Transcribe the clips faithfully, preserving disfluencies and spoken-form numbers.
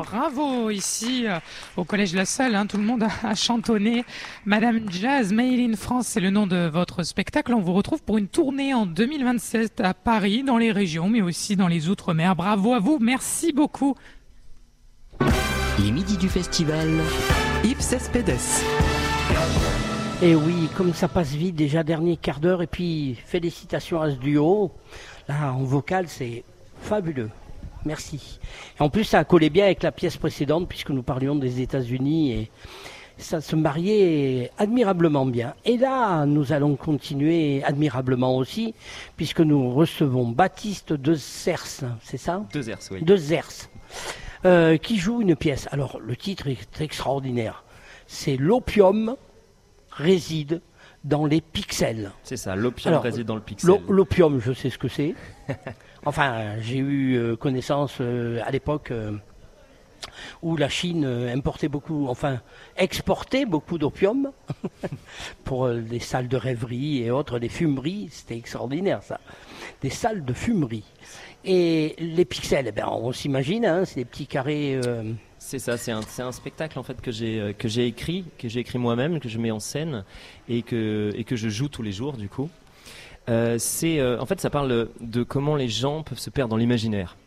bravo ici euh, au Collège La Salle, hein, tout le monde a, a chantonné. Madame Jazz, Made in France, c'est le nom de votre spectacle. On vous retrouve pour une tournée en deux mille vingt-sept à Paris, dans les régions, mais aussi dans les Outre-mer. Bravo à vous, merci beaucoup. Les midis du festival, Ips Espedes. Et oui, comme ça passe vite, déjà dernier quart d'heure, et puis félicitations à ce duo. Là, en vocal, c'est fabuleux. Merci. Et en plus, ça a collé bien avec la pièce précédente, puisque nous parlions des États-Unis, et ça se mariait admirablement bien. Et là, nous allons continuer admirablement aussi, puisque nous recevons Baptiste de Zers, c'est ça ? De Zers, oui. De Zers, euh, qui joue une pièce. Alors, le titre est extraordinaire. C'est L'opium réside dans les pixels. C'est ça, l'opium Alors, réside dans le pixel. L'o- L'opium, je sais ce que c'est. Enfin, j'ai eu euh, connaissance euh, à l'époque euh, où la Chine euh, importait beaucoup, enfin, exportait beaucoup d'opium pour euh, des salles de rêverie et autres, des fumeries. C'était extraordinaire, ça. Des salles de fumerie. Et les pixels, eh ben, on s'imagine, hein, c'est des petits carrés... Euh, C'est ça, c'est un, c'est un spectacle en fait que j'ai euh, que j'ai écrit, que j'ai écrit moi-même, que je mets en scène et que et que je joue tous les jours du coup. Euh, c'est euh, en fait ça parle de comment les gens peuvent se perdre dans l'imaginaire.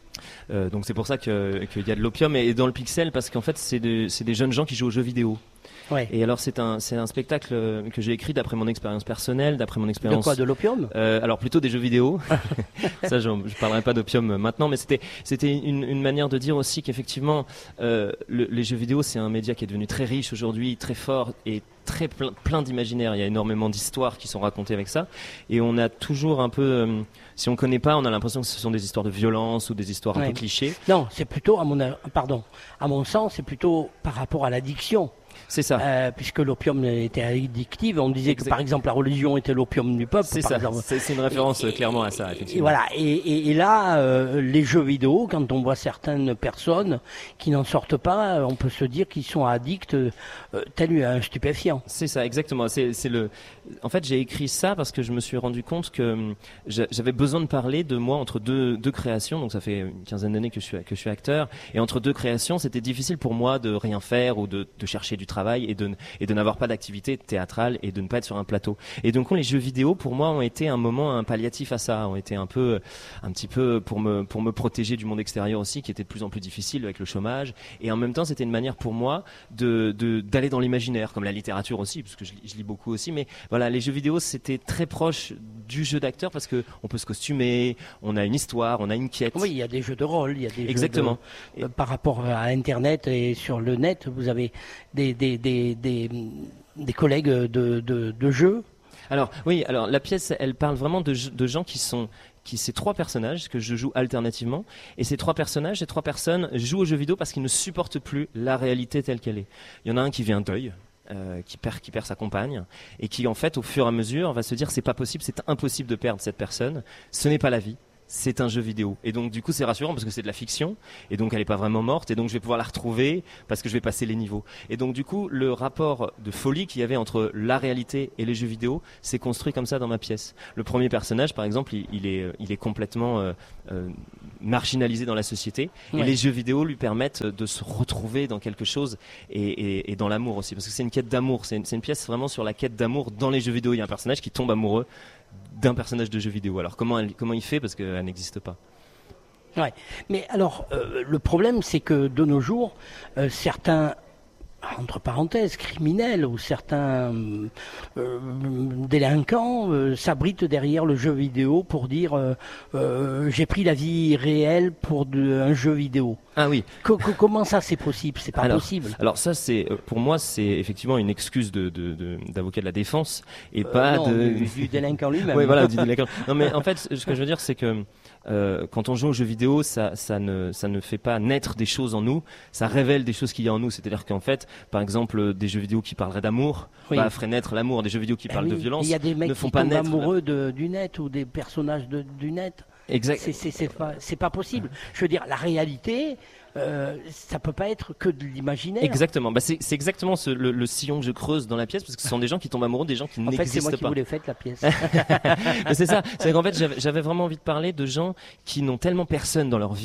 Euh, donc c'est pour ça que qu'il y a de l'opium et, et dans le pixel parce qu'en fait c'est de, c'est des jeunes gens qui jouent aux jeux vidéo. ouais. Et alors c'est un c'est un spectacle euh, que j'ai écrit d'après mon expérience personnelle, d'après mon De expérience. quoi, de l'opium ? Euh, alors plutôt des jeux vidéo. Ça, je, je parlerai pas d'opium maintenant, mais c'était c'était une, une manière de dire aussi qu'effectivement euh, le, les jeux vidéo c'est un média qui est devenu très riche aujourd'hui, très fort et très plein, plein d'imaginaire. Il y a énormément d'histoires qui sont racontées avec ça, et on a toujours un peu, euh, si on connaît pas, on a l'impression que ce sont des histoires de violence ou des histoires un Ouais. peu clichés. Non, c'est plutôt, à mon, a- pardon, à mon sens, c'est plutôt par rapport à l'addiction. C'est ça. Euh, puisque l'opium était addictif, on disait Exact. que par exemple la religion était l'opium du peuple. C'est par ça. exemple. C'est, c'est une référence Et- euh, clairement à ça. Et Effectivement. voilà. Et, et- et là, euh, les jeux vidéo, quand on voit certaines personnes qui n'en sortent pas, on peut se dire qu'ils sont addicts, euh, tel un stupéfiant. C'est ça, exactement. C'est, c'est le. En fait, j'ai écrit ça parce que je me suis rendu compte que hum, j'a- j'avais besoin de parler de moi entre deux, deux créations. Donc, ça fait une quinzaine d'années que je suis que je suis acteur, et entre deux créations, c'était difficile pour moi de rien faire ou de, de chercher du travail et de et de n'avoir pas d'activité théâtrale et de ne pas être sur un plateau. Et donc, les jeux vidéo pour moi ont été un moment, un palliatif à ça, ont été un peu, un petit peu pour me pour me protéger du monde extérieur aussi, qui était de plus en plus difficile avec le chômage. Et en même temps, c'était une manière pour moi de de d'aller dans l'imaginaire, comme la littérature aussi, parce que je, lis- je lis beaucoup aussi. Mais voilà, les jeux vidéo, c'était très proche du jeu d'acteur parce que on peut se costumer, on a une histoire, on a une quête. Oui, il y a des jeux de rôle, il y a des Exactement. jeux de, euh, par rapport à Internet et sur le net, vous avez des des des des, des collègues de de, de jeux. Alors oui, alors la pièce, elle parle vraiment de, de gens qui sont qui ces trois personnages que je joue alternativement, et ces trois personnages, ces trois personnes jouent aux jeux vidéo parce qu'ils ne supportent plus la réalité telle qu'elle est. Il y en a un qui vit un deuil. Euh, qui perd qui perd sa compagne et qui en fait au fur et à mesure va se dire c'est pas possible, c'est impossible de perdre cette personne, ce n'est pas la vie, c'est un jeu vidéo. Et donc du coup c'est rassurant parce que c'est de la fiction et donc elle est pas vraiment morte et donc je vais pouvoir la retrouver parce que je vais passer les niveaux. Et donc du coup le rapport de folie qu'il y avait entre la réalité et les jeux vidéo s'est construit comme ça dans ma pièce. Le premier personnage par exemple il, il est il est complètement euh, euh, marginalisé dans la société Ouais. et les jeux vidéo lui permettent de se retrouver dans quelque chose et, et, et dans l'amour aussi parce que c'est une quête d'amour, c'est une, c'est une pièce vraiment sur la quête d'amour dans les jeux vidéo. Il y a un personnage qui tombe amoureux d'un personnage de jeu vidéo. Alors comment elle, comment il fait parce qu'elle n'existe pas. Ouais. Mais alors, euh, le problème, c'est que de nos jours, euh, certains, entre parenthèses, criminels ou certains euh, euh, délinquants euh, s'abritent derrière le jeu vidéo pour dire euh, euh, j'ai pris la vie réelle pour de, un jeu vidéo. Ah oui. Co- co- comment ça, c'est possible ? C'est pas alors, possible. Alors ça, c'est euh, pour moi, c'est effectivement une excuse de, de, de, d'avocat de la défense et Euh, pas non, de. du, du délinquant lui-même. Oui, voilà, du délinquant. Non, mais en fait, ce que je veux dire, c'est que euh, quand on joue aux jeux vidéo, ça, ça ne, ça ne fait pas naître des choses en nous, ça révèle des choses qu'il y a en nous. C'est-à-dire qu'en fait, par exemple, des jeux vidéo qui parleraient d'amour, Oui. bah, feraient naître l'amour. Des jeux vidéo qui Ben parlent oui. de violence Il y a des mecs ne font qui pas tombent naître. amoureux de, du net ou des personnages de, du net. Exact. C'est, c'est, c'est pas, c'est pas possible. Je veux dire, la réalité, euh, ça peut pas être que de l'imaginaire. Exactement. Bah, c'est, c'est exactement ce, le, le sillon que je creuse dans la pièce parce que ce sont des gens qui tombent amoureux, des gens qui En fait, c'est n'existent moi qui pas. vous l'ai faite, la pièce. Mais c'est ça. C'est qu'en fait, j'avais, j'avais vraiment envie de parler de gens qui n'ont tellement personne dans leur vie.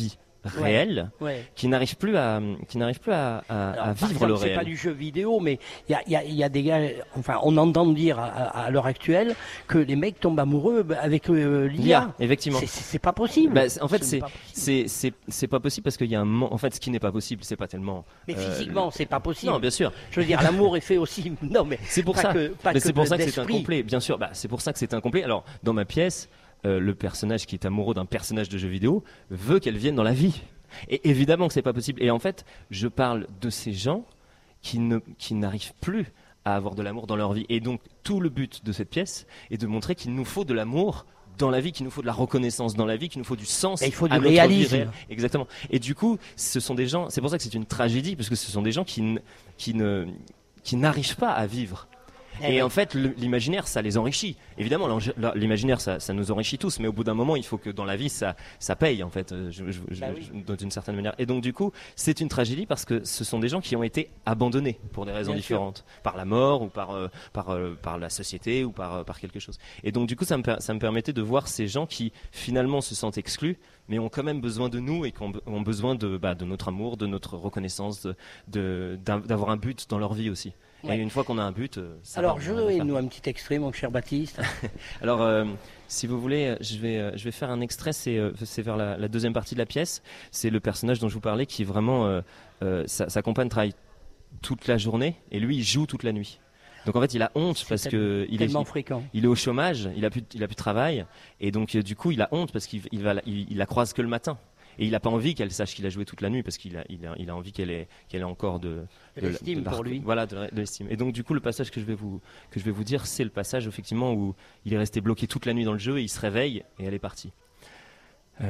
réel, Ouais. qui n'arrivent plus à, qui n'arrivent plus à, à, Alors, à par vivre exemple, le c'est réel. pas du jeu vidéo, mais il y a, y, a, y a des gars, enfin, on entend dire à, à, à l'heure actuelle que les mecs tombent amoureux avec euh, l'I A. L'I A, effectivement. C'est- C'est c'est pas possible. Bah, c'est- en fait, Ce c'est n'est pas possible. c'est c'est c'est pas possible parce qu'il y a un man- en fait ce qui n'est pas possible, c'est pas tellement. Mais euh, physiquement, c'est pas possible. Non, bien sûr. Je veux dire, l'amour est fait aussi. Non, mais C'est pour pas ça. que, pas Mais que c'est pour de- ça que c'est d'esprit. incomplet. Bien sûr, bah, c'est pour ça que c'est incomplet. Alors, dans ma pièce, euh, le personnage qui est amoureux d'un personnage de jeu vidéo veut qu'elle vienne dans la vie. Et évidemment que c'est pas possible. Et en fait, je parle de ces gens qui ne qui n'arrivent plus à avoir de l'amour dans leur vie. Et donc, tout le but de cette pièce est de montrer qu'il nous faut de l'amour dans la vie, qu'il nous faut de la reconnaissance dans la vie, qu'il nous faut du sens. Et il faut à du notre vie réalisme. réelle. Exactement. Et du coup, ce sont des gens. C'est pour ça que c'est une tragédie, parce que ce sont des gens qui n- qui ne qui n'arrivent pas à vivre. Eh Et oui. en fait, le- l'imaginaire, ça les enrichit. Évidemment, l'engi- la- l'imaginaire, ça, ça nous enrichit tous, mais au bout d'un moment, il faut que dans la vie, ça, ça paye, en fait, euh, je, je, je- Bah oui. je- d'une certaine manière. Et donc, du coup, c'est une tragédie parce que ce sont des gens qui ont été abandonnés pour des raisons Bien sûr. différentes, par la mort ou par, euh, par, euh, par la société ou par, euh, par quelque chose. Et donc, du coup, ça me, per- ça me permettait de voir ces gens qui, finalement, se sentent exclus, mais ont quand même besoin de nous et qui ont, be- ont besoin de, bah, de notre amour, de notre reconnaissance, de- de, d'un- d'avoir un but dans leur vie aussi. Ouais. Et une fois qu'on a un but, euh, ça Alors, va, je on va faire. donne-nous un petit extrait, mon cher Baptiste. Alors, euh, si vous voulez, euh, je vais, euh, je vais faire un extrait, c'est, euh, c'est vers la, la deuxième partie de la pièce. C'est le personnage dont je vous parlais qui vraiment, euh, euh, sa, sa compagne travaille toute la journée et lui, il joue toute la nuit. Donc en fait, il a honte C'est parce tel- que il est, Tellement fréquent. il est au chômage, il a plus, de- il a plus de travail et donc euh, du coup, il a honte parce qu'il il va, la- il, il la croise que le matin. Et il n'a pas envie qu'elle sache qu'il a joué toute la nuit parce qu'il a, il a, il a envie qu'elle ait, qu'elle ait encore de, De la- l'estime la- pour lui. Voilà, de, la- de l'estime. Et donc du coup, le passage que je vais vous, que je vais vous dire, c'est le passage effectivement où il est resté bloqué toute la nuit dans le jeu et il se réveille et elle est partie. Euh,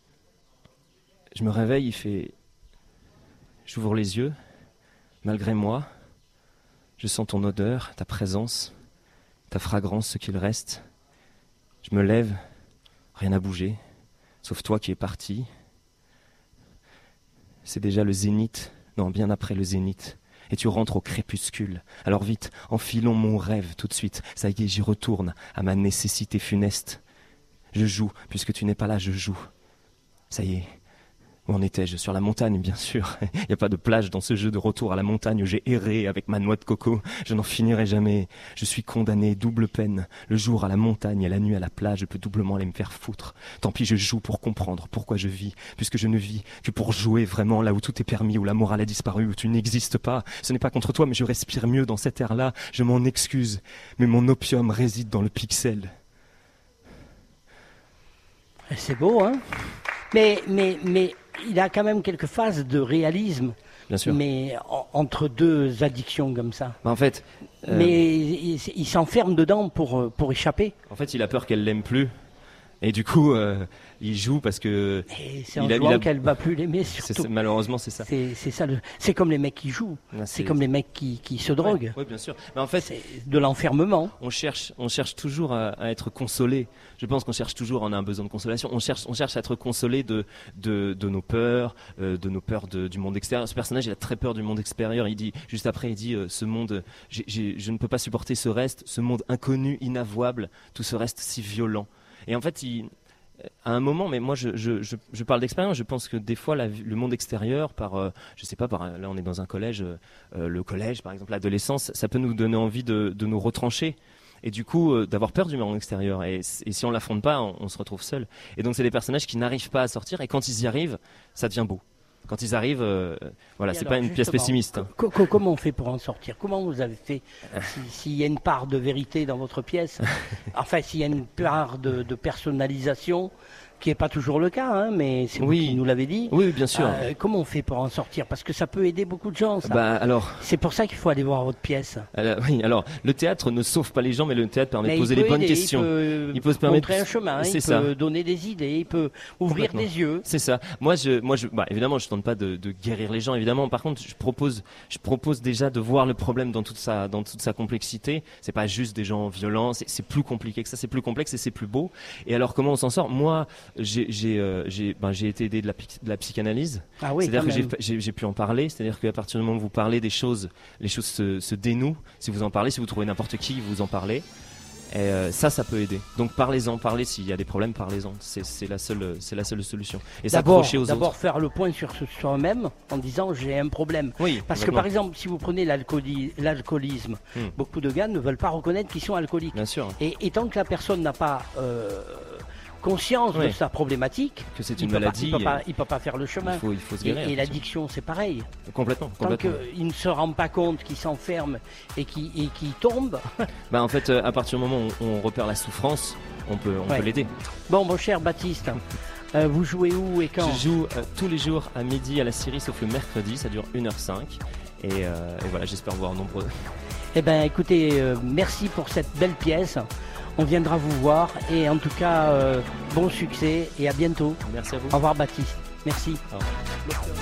je me réveille, il fait, j'ouvre les yeux, malgré moi, je sens ton odeur, ta présence, ta fragrance, ce qu'il reste. Je me lève, rien n'a bougé, sauf toi qui es parti. C'est déjà le zénith, non, bien après le zénith. Et tu rentres au crépuscule. Alors vite, enfilons mon rêve tout de suite. Ça y est, j'y retourne, à ma nécessité funeste. Je joue, puisque tu n'es pas là, je joue. Ça y est. Où en étais-je? Sur la montagne, bien sûr. Il n'y a pas de plage dans ce jeu de retour à la montagne où j'ai erré avec ma noix de coco. Je n'en finirai jamais. Je suis condamné, double peine. Le jour à la montagne et la nuit à la plage, je peux doublement aller me faire foutre. Tant pis, je joue pour comprendre pourquoi je vis, puisque je ne vis que pour jouer vraiment là où tout est permis, où la morale a disparu, où tu n'existes pas. Ce n'est pas contre toi, mais je respire mieux dans cet air-là. Je m'en excuse, mais mon opium réside dans le pixel. C'est beau, hein? Mais, mais, mais il a quand même quelques phases de réalisme, Bien sûr. mais en- entre deux addictions comme ça. Bah, en fait, euh, Mais il, il s'enferme dedans pour, euh, pour échapper. en fait, il a peur qu'elle l'aime plus. Et du coup, euh, il joue parce que Et c'est en Il a- jouant il a- qu'elle va plus l'aimer, c'est- surtout. c'est- malheureusement, c'est ça. C'est c'est ça. le- C'est comme les mecs qui jouent. Ouais, C'est comme les mecs qui, qui se droguent. Oui, bien sûr. Mais en fait, C'est de l'enfermement. on cherche, on cherche toujours à, à être consolé. Je pense qu'on cherche toujours, on a un besoin de consolation. On cherche, on cherche à être consolé de, de, de nos peurs, euh, de nos peurs de- du monde extérieur. Ce personnage, il a très peur du monde extérieur. Il dit, juste après, il dit, euh, ce monde, j'ai- j'ai- je ne peux pas supporter ce reste, ce monde inconnu, inavouable, tout ce reste si violent. Et en fait, il, à un moment, mais moi je, je, je, je parle d'expérience, je pense que des fois la, le monde extérieur, par, euh, je sais pas, par, là on est dans un collège, euh, euh, le collège par exemple, l'adolescence, ça peut nous donner envie de, de nous retrancher et du coup euh, d'avoir peur du monde extérieur. Et, et si on l'affronte pas, on, on se retrouve seul. Et donc c'est des personnages qui n'arrivent pas à sortir et quand ils y arrivent, ça devient beau. Quand ils arrivent, euh, voilà, Et c'est alors, pas une pièce justement, pessimiste. hein. co- co- Comment on fait pour en sortir? Comment vous avez fait? Si- S'il y a une part de vérité dans votre pièce, enfin s'il y a une part de, de personnalisation, qui n'est pas toujours le cas, hein, mais c'est Oui. vous qui nous l'avez dit. Oui, bien sûr. Euh, comment on fait pour en sortir? Parce que ça peut aider beaucoup de gens, ça. Bah alors, C'est pour ça qu'il faut aller voir votre pièce. alors, oui, alors le théâtre ne sauve pas les gens, mais le théâtre permet Mais de poser il peut les bonnes aider, questions. Il peut, Il peut se permettre- montrer un chemin, C'est il ça. peut donner des idées, il peut ouvrir Complètement. des yeux. C'est ça. Moi, je, moi, je, bah, évidemment, je tente pas de, de guérir les gens, évidemment. Par contre, je propose, je propose déjà de voir le problème dans toute sa, dans toute sa complexité. C'est pas juste des gens violents. C'est, c'est plus compliqué que ça. C'est plus complexe et c'est plus beau. Et alors, comment on s'en sort? Moi, j'ai, j'ai, euh, j'ai, ben, j'ai été aidé de la, psy- de la psychanalyse. Ah oui, C'est-à-dire quand que j'ai, même. j'ai, j'ai pu en parler. C'est-à-dire qu'à partir du moment où vous parlez des choses, les choses se, se dénouent. Si vous en parlez, si vous trouvez n'importe qui, vous en parlez. Et euh, ça, ça peut aider. Donc parlez-en, parlez s'il y a des problèmes, parlez-en. C'est, c'est la seule, c'est la seule solution. Et s'accrocher aux D'abord autres. faire le point sur soi-même en disant j'ai un problème. Oui, Parce que complètement. par exemple, si vous prenez l'alcooli- l'alcoolisme, Hmm. beaucoup de gars ne veulent pas reconnaître qu'ils sont alcooliques. Bien sûr, Et, et tant que la personne n'a pas euh, conscience de Oui. sa problématique, que c'est il une peut pas- maladie. il ne peut, pas- et il peut pas faire le chemin. il faut, il faut se Et, guérir. et bien sûr. l'addiction, c'est pareil. Complètement, Tant complètement. qu'il ne se rend pas compte qu'il s'enferme et qu'il et qu'il tombe. Bah, en fait, euh, à partir du moment où on repère la souffrance, on peut, on Ouais. peut l'aider. Bon, mon cher Baptiste, euh, vous jouez où et quand? Je joue euh, tous les jours à midi à la Syrie, sauf le mercredi, ça dure une heure cinq. Et, euh, et voilà, j'espère vous voir nombreux. Eh bien, écoutez, euh, merci pour cette belle pièce. On viendra vous voir. Et en tout cas, euh, bon succès et à bientôt. Merci à vous. Au revoir, Baptiste. Merci. Au revoir.